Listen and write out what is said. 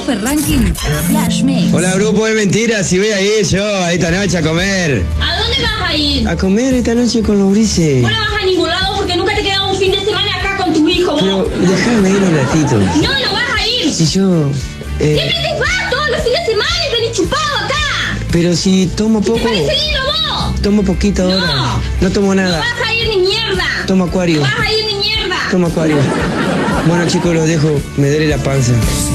Super Ranking Flash Mix. Hola, grupo de mentiras, si voy a ir yo esta noche a comer. ¿A dónde vas a ir? A comer esta noche con los grises. No vas a ningún lado porque nunca te queda un fin de semana acá con tu hijo, vos. Pero déjame ir un ratito. No vas a ir. Si yo... Siempre te vas todos los fines de semana y venís chupado acá. Pero si tomo poco... ¿Te parece lindo vos? Tomo poquito ahora. No tomo nada. No vas a ir ni mierda. Tomo acuario. No vas a ir ni mierda. Tomo acuario. Bueno, chicos, los dejo. Me duele la panza.